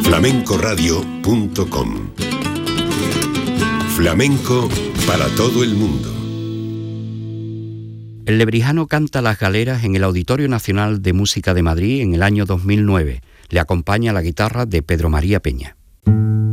flamencoradio.com. Flamenco para todo el mundo. El Lebrijano canta Las Galeras en el Auditorio Nacional de Música de Madrid en el año 2009. Le acompaña la guitarra de Pedro María Peña.